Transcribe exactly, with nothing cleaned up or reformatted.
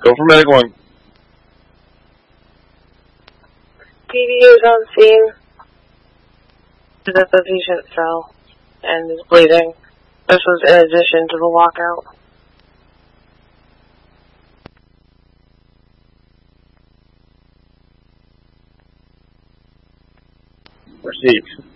Go for medic one. P D is on scene. That the patient fell and is bleeding. This was in addition to the lockout. Received.